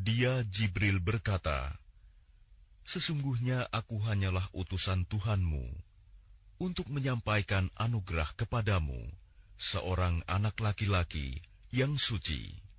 Dia Jibril berkata, "Sesungguhnya aku hanyalah utusan Tuhanmu untuk menyampaikan anugerah kepadamu, seorang anak laki-laki yang suci."